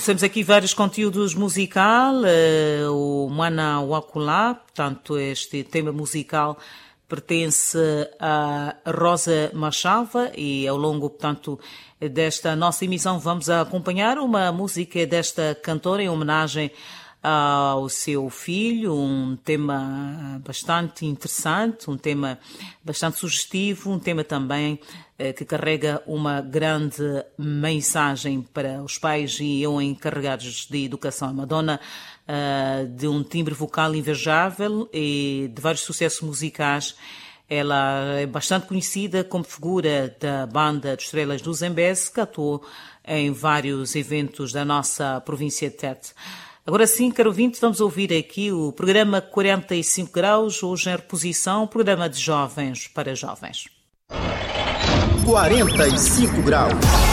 Temos aqui vários conteúdos musical, o Mana Wakula, portanto este tema musical pertence a Rosa Machava e ao longo, portanto, desta nossa emissão vamos acompanhar uma música desta cantora em homenagem ao seu filho, um tema bastante interessante, um tema bastante sugestivo, um tema também que carrega uma grande mensagem para os pais e encarregados de educação. A Madonna, de um timbre vocal invejável e de vários sucessos musicais, ela é bastante conhecida como figura da banda de estrelas do Zambeze, que atuou em vários eventos da nossa província de Tete. Agora sim, caro ouvinte, vamos ouvir aqui o programa 45 Graus, hoje em reposição, programa de jovens para jovens. 45 Graus.